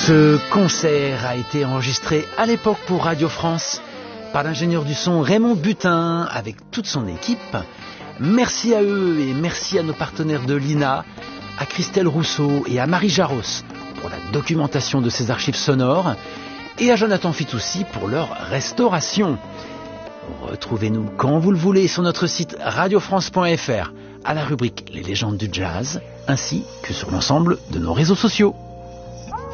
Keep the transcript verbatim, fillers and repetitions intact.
Ce concert a été enregistré à l'époque pour Radio France par l'ingénieur du son Raymond Butin avec toute son équipe. Merci à eux et merci à nos partenaires de l'I N A, à Christelle Rousseau et à Marie Jaros pour la documentation de ces archives sonores et à Jonathan Fitoussi pour leur restauration. Retrouvez-nous quand vous le voulez sur notre site radio france point f r à la rubrique Les légendes du jazz ainsi que sur l'ensemble de nos réseaux sociaux.